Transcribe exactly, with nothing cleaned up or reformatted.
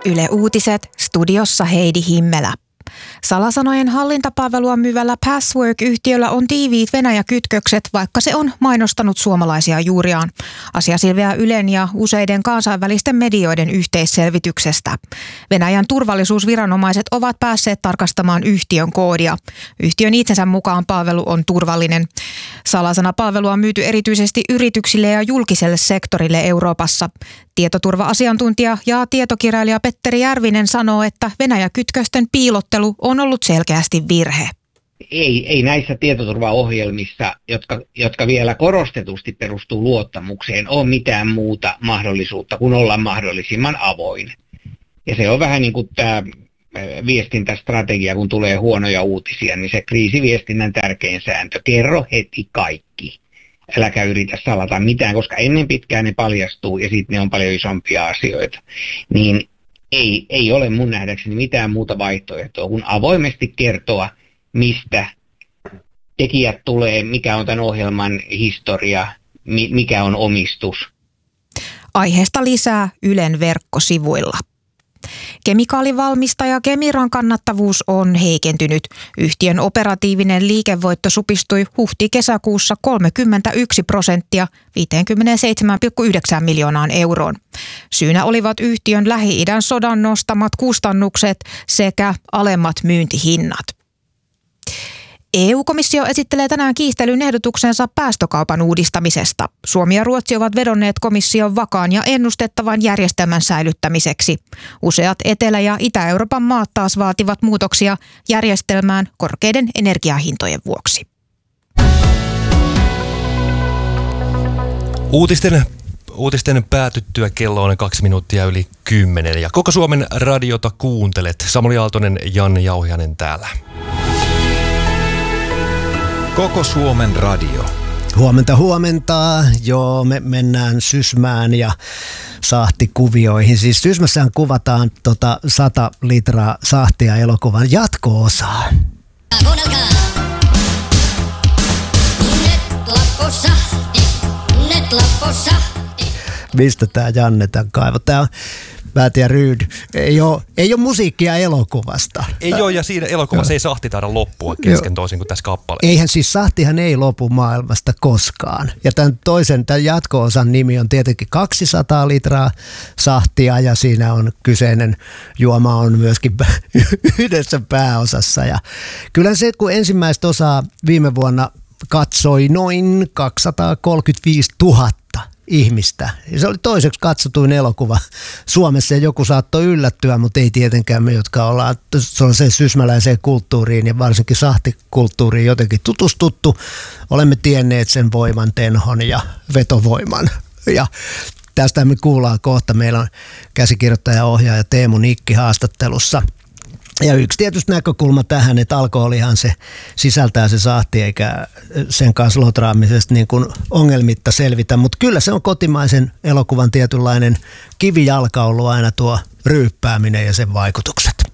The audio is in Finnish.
Yle Uutiset, studiossa Heidi Himmelä. Salasanojen hallintapalvelua myyvällä Passwork-yhtiöllä on tiiviit Venäjä-kytkökset, vaikka se on mainostanut suomalaisia juuriaan. Asia selviää Ylen ja useiden kansainvälisten medioiden yhteisselvityksestä. Venäjän turvallisuusviranomaiset ovat päässeet tarkastamaan yhtiön koodia. Yhtiön itsensä mukaan palvelu on turvallinen. Salasanapalvelua on myyty erityisesti yrityksille ja julkiselle sektorille Euroopassa. Tietoturva-asiantuntija ja tietokirjailija Petteri Järvinen sanoo, että Venäjä-kytkösten piilottelu on ollut selkeästi virhe. Ei, ei näissä tietoturvaohjelmissa, jotka, jotka vielä korostetusti perustuu luottamukseen, ole mitään muuta mahdollisuutta kuin olla mahdollisimman avoin. Ja se on vähän niin kuin tämä viestintästrategia, kun tulee huonoja uutisia, niin se kriisiviestinnän tärkein sääntö. Kerro heti kaikki. Äläkä yritä salata mitään, koska ennen pitkään ne paljastuu ja sitten ne on paljon isompia asioita. Niin ei, ei ole mun nähdäkseni mitään muuta vaihtoehtoa kuin avoimesti kertoa, mistä tekijät tulee, mikä on tämän ohjelman historia, mikä on omistus. Aiheesta lisää Ylen verkkosivuilla. Kemikaalivalmistaja Kemiran kannattavuus on heikentynyt. Yhtiön operatiivinen liikevoitto supistui huhti-kesäkuussa kolmekymmentäyksi prosenttia viisikymmentäseitsemän pilkku yhdeksän miljoonaan euroon. Syynä olivat yhtiön Lähi-idän sodan nostamat kustannukset sekä alemmat myyntihinnat. E U-komissio esittelee tänään kiistelyn ehdotuksensa päästökaupan uudistamisesta. Suomi ja Ruotsi ovat vedonneet komission vakaan ja ennustettavan järjestelmän säilyttämiseksi. Useat Etelä- ja Itä-Euroopan maat taas vaativat muutoksia järjestelmään korkeiden energiahintojen vuoksi. Uutisten, uutisten päätyttyä kello on kaksi minuuttia yli kymmenen ja koko Suomen radiota kuuntelet. Samuli Aaltonen, Janne Jauhiainen täällä. Koko Suomen radio. Huomenta, huomenta. Joo, me mennään Sysmään ja sahtikuvioihin. Siis Sysmässähän kuvataan tota sata litraa sahtia elokuvan jatko-osaa. Kuunnelkaa. Netlapposahti, netlapposahti. Mistä tää Janne tän kaivo? Tää on Päät ja Ryyd. Ei ole, ei ole musiikkia elokuvasta. Ei ole, ja siinä elokuvassa ei sahti taida loppua kesken toisin kuin tässä kappaleessa. Eihän siis sahtihan ei lopu maailmasta koskaan. Ja tämän toisen, tämän jatko-osan nimi on tietenkin kaksisataa litraa sahtia, ja siinä on kyseinen juoma on myöskin yhdessä pääosassa. Ja kyllä se, kun ensimmäistä osaa viime vuonna katsoi noin kaksisataakolmekymmentäviisituhatta ihmistä. Ja se oli toiseksi katsotuin elokuva Suomessa ja joku saattoi yllättyä, mutta ei tietenkään me, jotka ollaan se sysmäläiseen kulttuuriin ja varsinkin sahtikulttuuriin jotenkin tutustuttu. Olemme tienneet sen voiman, tenhon ja vetovoiman. Ja tästä me kuullaan kohta. Meillä on käsikirjoittaja ja ohjaaja Teemu Nikki haastattelussa. Ja yksi tietysti näkökulma tähän, että alkoholihan se sisältää se sahti, eikä sen kanssa lotraamisesta niin kuin ongelmitta selvitä. Mutta kyllä se on kotimaisen elokuvan tietynlainen kivijalka ollut aina tuo ryyppääminen ja sen vaikutukset.